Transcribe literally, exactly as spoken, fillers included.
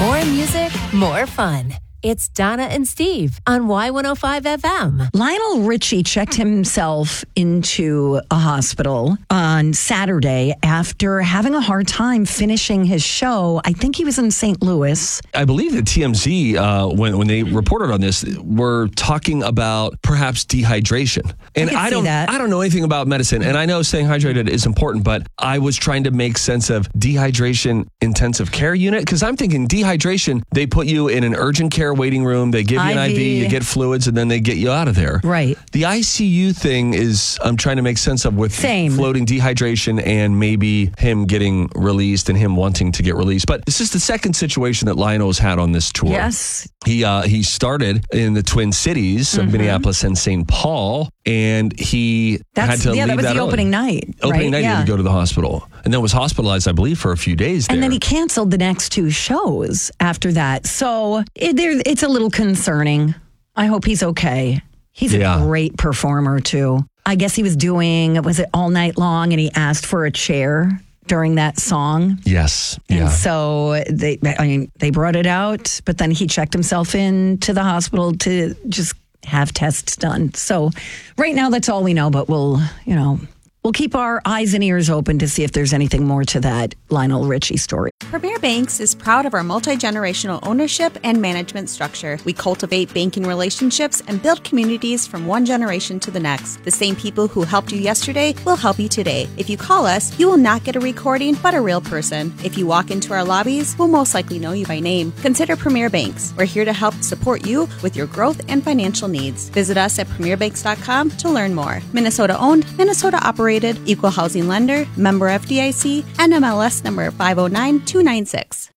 More music, more fun. It's Donna and Steve on Y one oh five F M. Lionel Richie checked himself into a hospital on Saturday after having a hard time finishing his show. I think he was in Saint Louis. I believe that T M Z, uh, when when they reported on this, were talking about perhaps dehydration. And I, I don't, that. I don't know anything about medicine, and I know staying hydrated is important. But I was trying to make sense of dehydration intensive care unit, because I'm thinking dehydration. They put you in an urgent care waiting room. They give you an I V, you get fluids, and then they get you out of there. Right. The I C U thing is I'm trying to make sense of with Same. floating dehydration and maybe him getting released and him wanting to get released. But this is the second situation that Lionel's had on this tour. Yes. He uh, he started in the Twin Cities of mm-hmm. Minneapolis and Saint Paul, and he That's, had to yeah, leave that was that the early. opening night. Opening right? night, yeah. he had to go to the hospital, and then was hospitalized, I believe, for a few days there. And then he canceled the next two shows after that. So it, there, it's a little concerning. I hope he's okay. He's yeah. a great performer, too. I guess he was doing, was it All Night Long, and he asked for a chair during that song. Yes. And yeah. so they, I mean, they brought it out, but then he checked himself in to the hospital to just have tests done. So right now, that's all we know, but we'll, you know, we'll keep our eyes and ears open to see if there's anything more to that Lionel Richie story. Premier Banks is proud of our multi-generational ownership and management structure. We cultivate banking relationships and build communities from one generation to the next. The same people who helped you yesterday will help you today. If you call us, you will not get a recording, but a real person. If you walk into our lobbies, we'll most likely know you by name. Consider Premier Banks. We're here to help support you with your growth and financial needs. Visit us at premier banks dot com to learn more. Minnesota owned, Minnesota operated, equal housing lender, member F D I C, N M L S number five oh nine two nine six.